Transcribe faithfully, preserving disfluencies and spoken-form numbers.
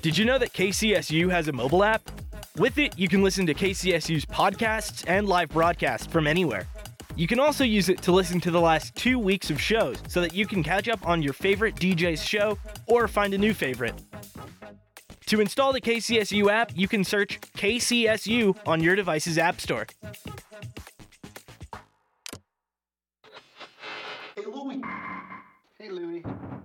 Did you know that K C S U has a mobile app? With it, you can listen to K C S U's podcasts and live broadcasts from anywhere. You can also use it to listen to the last two weeks of shows so that you can catch up on your favorite D J's show or find a new favorite. To install the K C S U app, you can search K C S U on your device's app store. Hey, Louie. Hey, Louie.